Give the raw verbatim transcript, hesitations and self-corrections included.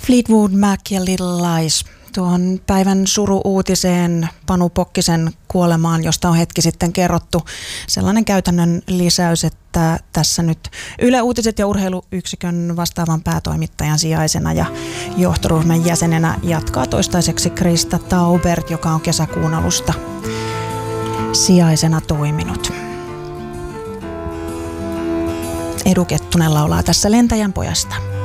Fleetwood Mac ja Little Lies. Tuohon päivän suru-uutiseen Panu Pokkisen kuolemaan, josta on hetki sitten kerrottu. Sellainen käytännön lisäys, että tässä nyt Yle Uutiset ja urheiluyksikön vastaavan päätoimittajan sijaisena ja johtoryhmän jäsenenä jatkaa toistaiseksi Krista Taubert, joka on kesäkuun alusta sijaisena toiminut. Edu Kettunen laulaa tässä Lentäjän pojasta.